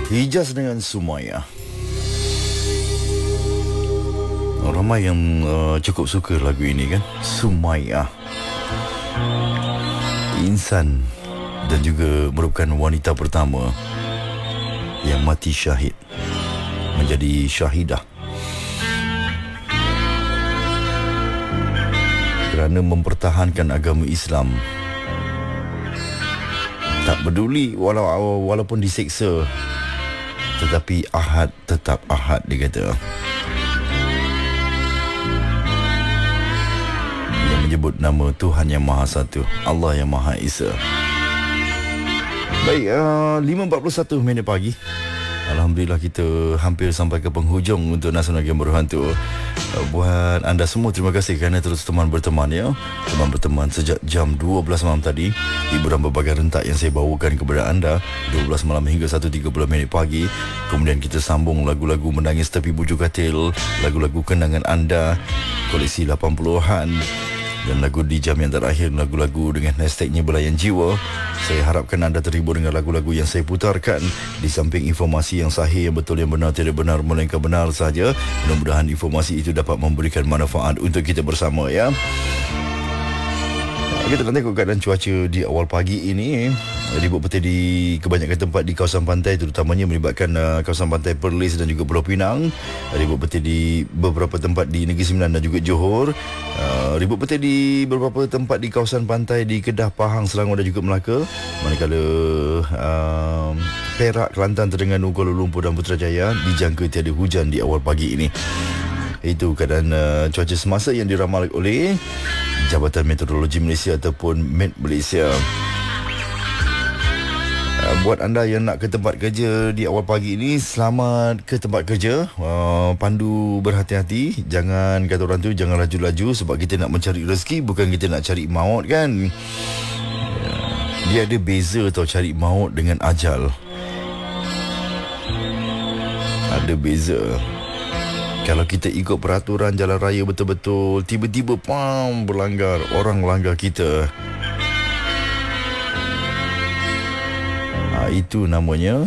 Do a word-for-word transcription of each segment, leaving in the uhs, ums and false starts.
Hijaz dengan Sumaya. Ramai yang uh, cukup suka lagu ini kan. Sumaya, insan dan juga merupakan wanita pertama yang mati syahid, menjadi syahidah kerana mempertahankan agama Islam. Tak peduli walau, walaupun diseksa, tetapi ahad tetap ahad, dia kata. Dia menyebut nama Tuhan yang Maha Satu, Allah yang Maha Esa. Baik, uh, lima empat puluh satu minit pagi. Alhamdulillah kita hampir sampai ke penghujung untuk Nasional Game Berhantu. Uh, buat anda semua, terima kasih kerana terus teman berteman ya. Teman berteman sejak jam dua belas malam tadi. Hiburan berbagai rentak yang saya bawakan kepada anda dua belas malam hingga satu tiga puluh minit pagi. Kemudian kita sambung lagu-lagu Menangis Tepi Bujur Katil, lagu-lagu kenangan anda, koleksi lapan puluhan, dan lagu di jam yang terakhir, lagu-lagu dengan hashtagnya Belayan Jiwa. Saya harapkan anda terhibur dengan lagu-lagu yang saya putarkan. Di samping informasi yang sahih, yang betul, yang benar, tidak benar, melainkan benar saja. Mudah-mudahan informasi itu dapat memberikan manfaat untuk kita bersama ya. Kita nak tengok keadaan cuaca di awal pagi ini. Ribut petir di kebanyakan tempat di kawasan pantai, terutamanya melibatkan uh, kawasan pantai Perlis dan juga Pulau Pinang. Ribut petir di beberapa tempat di Negeri Sembilan dan juga Johor. Uh, ribut petir di beberapa tempat di kawasan pantai di Kedah, Pahang, Selangor dan juga Melaka. Manakala uh, Perak, Kelantan, Terengganu, Kuala Lumpur dan Putrajaya dijangka tiada hujan di awal pagi ini. Itu keadaan uh, cuaca semasa yang diramal oleh Jabatan Meteorologi Malaysia ataupun Met Malaysia. Uh, buat anda yang nak ke tempat kerja di awal pagi ini, selamat ke tempat kerja. Uh, pandu berhati-hati. Jangan, kata orang tu, jangan laju-laju, sebab kita nak mencari rezeki, bukan kita nak cari maut kan. Uh, dia ada beza tau, cari maut dengan ajal. Ada beza. Kalau kita ikut peraturan jalan raya betul-betul, tiba-tiba pam berlanggar, orang langgar kita, ha, itu namanya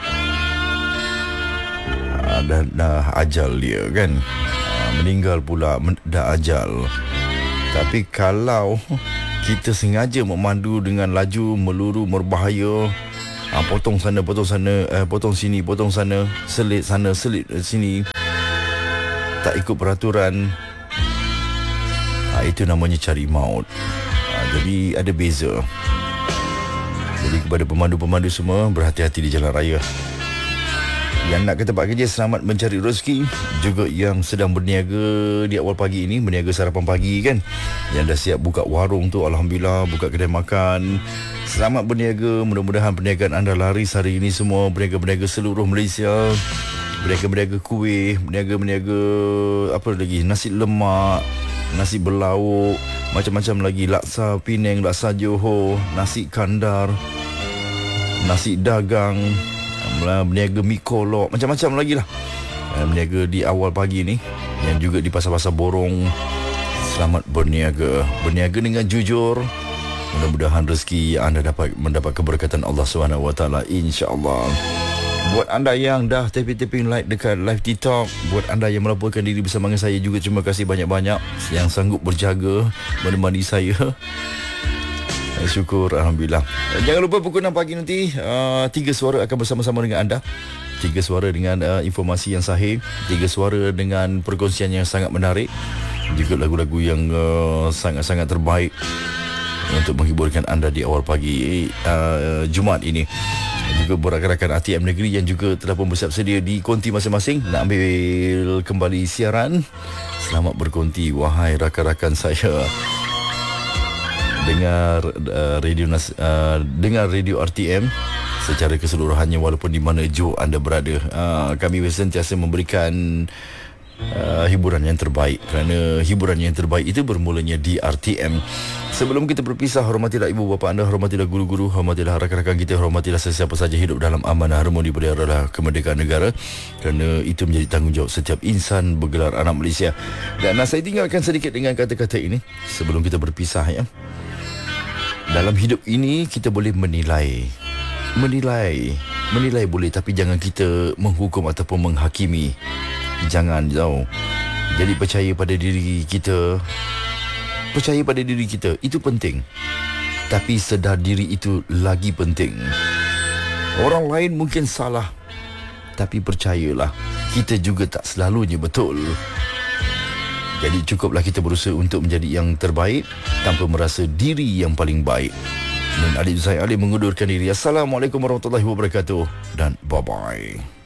ha, dah, dah ajal dia kan. Ha, meninggal pula, men, dah ajal. Tapi kalau kita sengaja memandu dengan laju, meluru, berbahaya, ha, potong sana, potong sana, eh, potong sini, potong sana, selit sana, selit sini, tak ikut peraturan, ha, itu namanya cari maut. Ha, jadi ada beza. Jadi kepada pemandu-pemandu semua, berhati-hati di jalan raya. Yang nak ke tempat kerja, selamat mencari rezeki. Juga yang sedang berniaga di awal pagi ini, berniaga sarapan pagi kan, yang dah siap buka warung tu, Alhamdulillah, buka kedai makan, selamat berniaga. Mudah-mudahan perniagaan anda laris hari ini semua. Berniaga-berniaga seluruh Malaysia, berniaga-berniaga kuih, berniaga-berniaga apa lagi, nasi lemak, nasi berlauk, macam-macam lagi, laksa Penang, laksa Johor, nasi kandar, nasi dagang, berniaga mi kolok, macam-macam lagi lah. Berniaga di awal pagi ni, yang juga di pasar-pasar borong, selamat berniaga. Berniaga dengan jujur. Mudah-mudahan rezeki anda dapat mendapat keberkatan Allah subhanahu wa taala, insya-Allah. Buat anda yang dah tapping-tapping like dekat live TikTok, buat anda yang melaporkan diri bersama dengan saya juga, terima kasih banyak-banyak yang sanggup berjaga menemani saya. Syukur, Alhamdulillah. Jangan lupa pukul enam pagi nanti, uh, Tiga Suara akan bersama-sama dengan anda. Tiga Suara dengan uh, informasi yang sahih, Tiga Suara dengan perkongsian yang sangat menarik, juga lagu-lagu yang uh, sangat-sangat terbaik untuk menghiburkan anda di awal pagi uh, Jumaat ini. Juga rakan-rakan R T M Negeri yang juga telah pun bersiap sedia di konti masing-masing nak ambil kembali siaran. Selamat berkonti wahai rakan-rakan saya. Dengar uh, radio uh, dengar radio R T M secara keseluruhannya, walaupun di mana jauh anda berada. Uh, kami sentiasa memberikan uh, hiburan yang terbaik, kerana hiburan yang terbaik itu bermulanya di R T M. Sebelum kita berpisah, hormatilah ibu bapa anda, hormatilah guru-guru, hormatilah rakan-rakan kita, hormatilah sesiapa saja hidup dalam amanah, harmoni, pelihara kemerdekaan negara, kerana itu menjadi tanggungjawab setiap insan bergelar anak Malaysia. Dan saya tinggalkan sedikit dengan kata-kata ini sebelum kita berpisah ya. Dalam hidup ini kita boleh menilai Menilai Menilai boleh, tapi jangan kita menghukum ataupun menghakimi. Jangan tau. Jadi percaya pada diri kita. Percaya pada diri kita, itu penting. Tapi sedar diri itu lagi penting. Orang lain mungkin salah, tapi percayalah, kita juga tak selalunya betul. Jadi cukuplah kita berusaha untuk menjadi yang terbaik tanpa merasa diri yang paling baik. Dan adik saya Ali mengundurkan diri. Assalamualaikum warahmatullahi wabarakatuh dan bye-bye.